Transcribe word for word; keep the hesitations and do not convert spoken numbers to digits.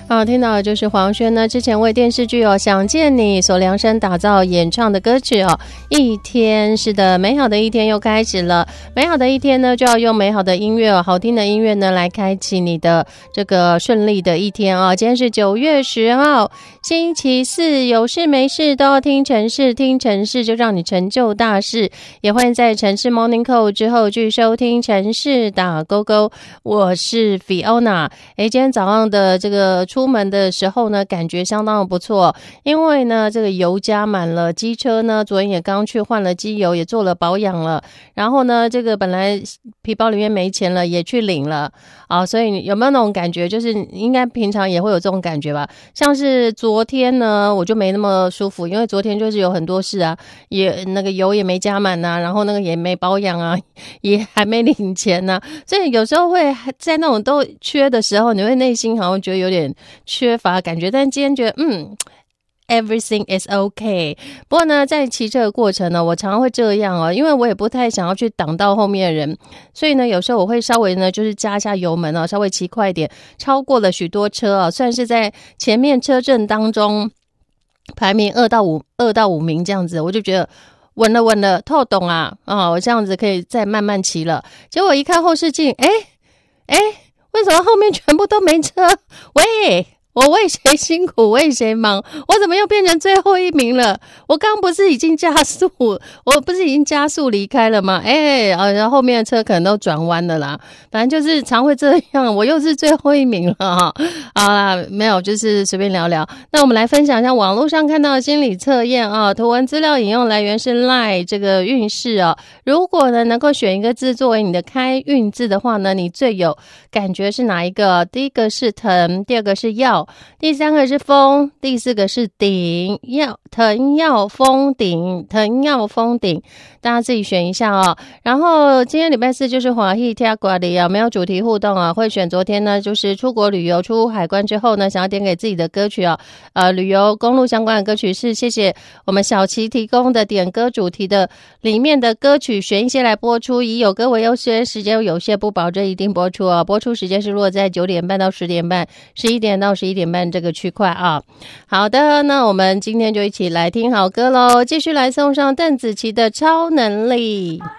好，听到的就是黄轩呢之前为电视剧哦《想见你》所量身打造演唱的歌曲哦。一天，是的，美好的一天又开始了。美好的一天呢，就要用美好的音乐哦，好听的音乐呢，来开启你的这个顺利的一天啊、哦。今天是九月十号，星期四，有事没事都要听城市，听城市就让你成就大事。也欢迎在城市 Morning Call 之后去收听城市打勾勾。我是 Fiona。诶，今天早上的这个出门的时候呢，感觉相当的不错，因为呢这个油加满了，机车呢昨天也刚去换了机油，也做了保养了，然后呢这个本来皮包里面没钱了也去领了啊，所以有没有那种感觉，就是应该平常也会有这种感觉吧。像是昨天呢我就没那么舒服，因为昨天就是有很多事啊，也那个油也没加满啊，然后那个也没保养啊，也还没领钱啊，所以有时候会在那种都缺的时候，你会内心好像觉得有点缺乏感觉，但今天觉得嗯 everything is okay。 不过呢在骑车的过程呢，我常常会这样哦，因为我也不太想要去挡到后面的人，所以呢有时候我会稍微呢就是加一下油门哦，稍微骑快一点，超过了许多车哦，算是在前面车阵当中排名二到五二到五名这样子，我就觉得稳了稳了，透懂啊啊、哦，我这样子可以再慢慢骑了。结果一看后视镜，诶诶为什么后面全部都没车？喂，我为谁辛苦为谁忙，我怎么又变成最后一名了？我刚不是已经加速，我不是已经加速离开了吗？哎、欸，然后后面的车可能都转弯了啦，反正就是常会这样，我又是最后一名了哈。好啦，没有，就是随便聊聊。那我们来分享一下网络上看到的心理测验啊，图文资料引用来源是 LINE 这个运势啊。如果呢能够选一个字作为你的开运字的话呢，你最有感觉是哪一个？第一个是腾，第二个是耀，第三个是风，第四个是顶。耀腾耀风顶，腾耀风顶，大家自己选一下哦。然后今天礼拜四就是华裔听瓜里啊，没有主题互动啊，会选昨天呢就是出国旅游出海关之后呢，想要点给自己的歌曲啊，呃，旅游公路相关的歌曲，是谢谢我们小琪提供的点歌主题的里面的歌曲，选一些来播出，以有歌为优先，时间有限，不保证一定播出啊。播出时间是落在九点半到十点半，十一点到十一点半这个区块啊。好的，那我们今天就一起来听好歌咯，继续来送上邓紫棋的超能力。